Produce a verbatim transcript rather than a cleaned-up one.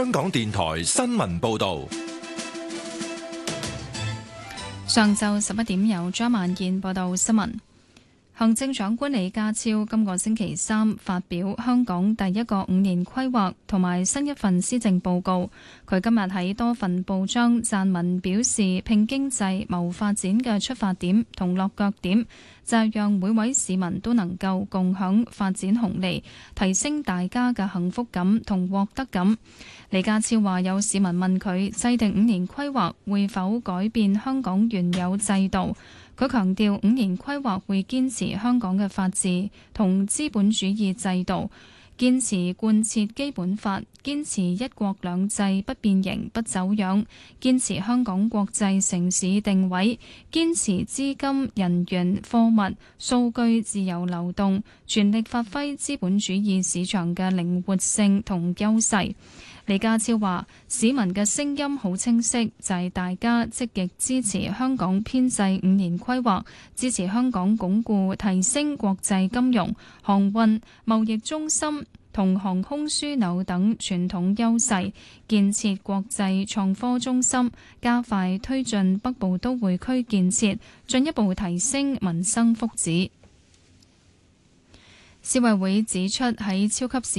香港電台新聞報道。 上晝十一點由張萬健報道新聞。行政長官李家超今個星期三發表香港第一個五年規劃同埋新一份施政報告。佢今日喺多份報章撰文表示，拼經濟謀發展嘅出發點同落腳點就係讓每位市民都能夠共享發展紅利，提升大家嘅幸福感同獲得感。李家超話，有市民問佢制定五年規劃會否改變香港原有制度。佢強調五年規劃會堅持香港嘅法治同資本主義制度，堅持貫徹基本法，堅持一國兩制不變形不走樣，堅持香港國際城市定位，堅持資金、人員、貨物、數據自由流動，全力發揮資本主義市場嘅靈活性同優勢。李家超話：市民嘅聲音好清晰，就係大家積極支持香港編制五年規劃，支持香港鞏固提升國際金融、航運、貿易中心同航空樞紐等傳統優勢，建設國際創科中心，加快推進北部都會區建設，進一步提升民生福祉。消委會指出，喺超級市